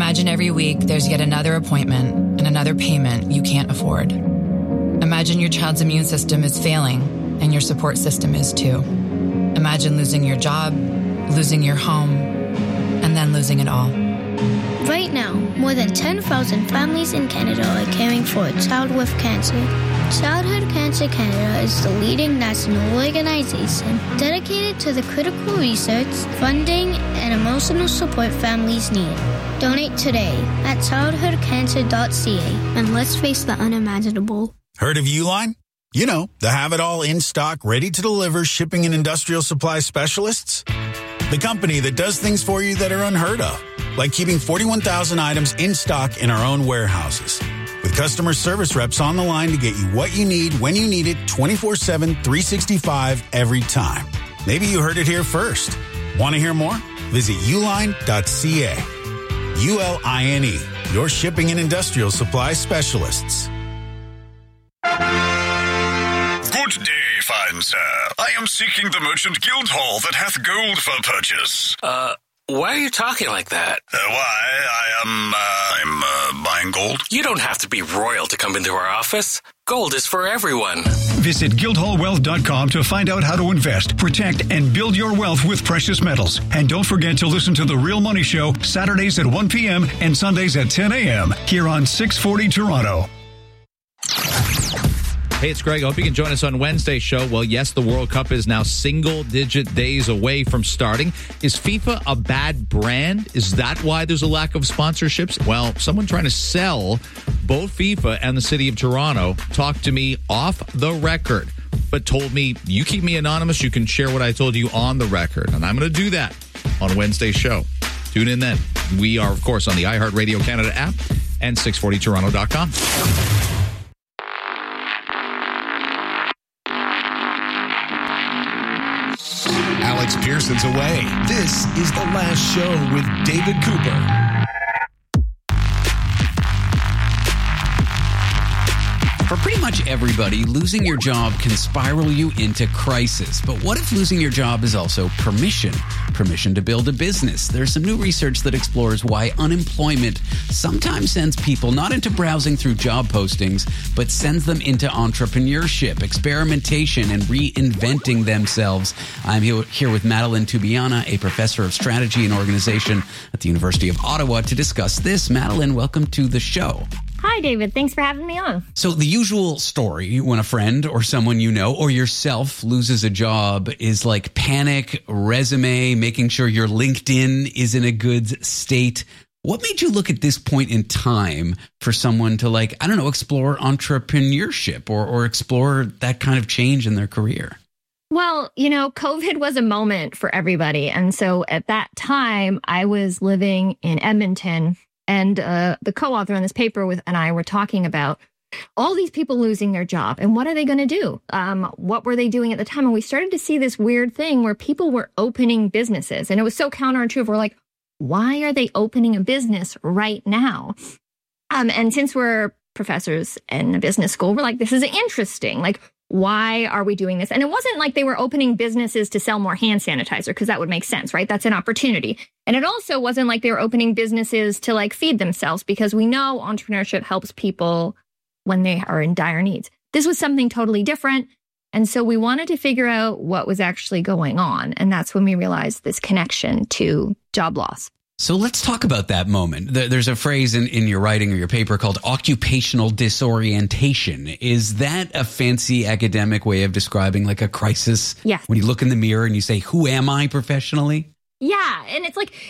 Imagine every week there's yet another appointment and another payment you can't afford. Imagine your child's immune system is failing and your support system is too. Imagine losing your job, losing your home, and then losing it all. Right now, more than 10,000 families in Canada are caring for a child with cancer. Childhood Cancer Canada is the leading national organization dedicated to the critical research, funding, and emotional support families need. Donate today at childhoodcancer.ca and let's face the unimaginable. Heard of Uline? You know, the have-it-all in-stock, ready-to-deliver shipping and industrial supply specialists. The company that does things for you that are unheard of, like keeping 41,000 items in stock in our own warehouses. With customer service reps on the line to get you what you need when you need it 24/7, 365 every time. Maybe you heard it here first. Want to hear more? Visit uline.ca. ULINE, your shipping and industrial supply specialists. Good day, fine sir. I am seeking the merchant guild hall that hath gold for purchase. Why are you talking like that? I'm buying gold. You don't have to be royal to come into our office. Gold is for everyone. Visit guildhallwealth.com to find out how to invest, protect, and build your wealth with precious metals. And don't forget to listen to The Real Money Show Saturdays at 1 p.m. and Sundays at 10 a.m. here on 640 Toronto. Hey, it's Greg. I hope you can join us on Wednesday's show. Well, yes, the World Cup is now single-digit days away from starting. Is FIFA a bad brand? Is that why there's a lack of sponsorships? Well, someone trying to sell both FIFA and the city of Toronto talked to me off the record, but told me, you keep me anonymous, you can share what I told you on the record. And I'm going to do that on Wednesday's show. Tune in then. We are, of course, on the iHeartRadio Canada app and 640toronto.com. Alex Pearson's away. This is The Last Show with David Cooper. For pretty much everybody, losing your job can spiral you into crisis. But what if losing your job is also permission? Permission to build a business. There's some new research that explores why unemployment sometimes sends people not into browsing through job postings, but sends them into entrepreneurship, experimentation, and reinventing themselves. I'm here with Madeline Tubiana, a professor of strategy and organization at the University of Ottawa, to discuss this. Madeline, welcome to the show. Hi, David. Thanks for having me on. So the usual story when a friend or someone you know or yourself loses a job is like panic, resume, making sure your LinkedIn is in a good state. What made you look at this point in time for someone to, explore entrepreneurship or explore that kind of change in their career? Well, COVID was a moment for everybody. And so at that time, I was living in Edmonton. And the co-author on this paper and I were talking about all these people losing their job and what are they going to do? What were they doing at the time? And we started to see this weird thing where people were opening businesses. And it was so counterintuitive. We're like, why are they opening a business right now? And since we're professors in a business school, we're like, this is interesting. Like, why are we doing this? And it wasn't like they were opening businesses to sell more hand sanitizer, because that would make sense, right? That's an opportunity. And it also wasn't like they were opening businesses to feed themselves, because we know entrepreneurship helps people when they are in dire needs. This was something totally different. And so we wanted to figure out what was actually going on. And that's when we realized this connection to job loss. So let's talk about that moment. There's a phrase in your writing or your paper called occupational disorientation. Is that a fancy academic way of describing a crisis? Yes. When you look in the mirror and you say, who am I professionally? Yeah. And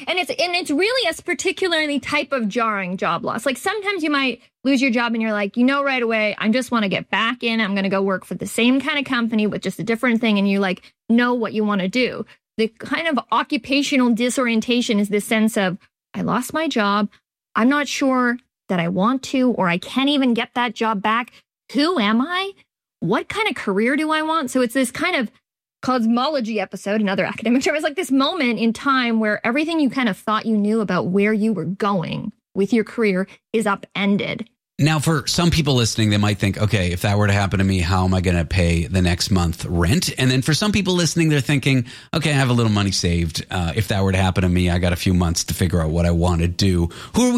it's really a particularly type of jarring job loss. Sometimes you might lose your job and you're like, right away, I just want to get back in. I'm going to go work for the same kind of company with just a different thing. And you know what you want to do. The kind of occupational disorientation is this sense of, I lost my job. I'm not sure that I want to, or I can't even get that job back. Who am I? What kind of career do I want? So it's this kind of cosmology episode, another academic term. It's like this moment in time where everything you kind of thought you knew about where you were going with your career is upended. Now, for some people listening, they might think, okay, if that were to happen to me, how am I going to pay the next month rent? And then for some people listening, they're thinking, okay, I have a little money saved. If that were to happen to me, I got a few months to figure out what I want to do. Who are we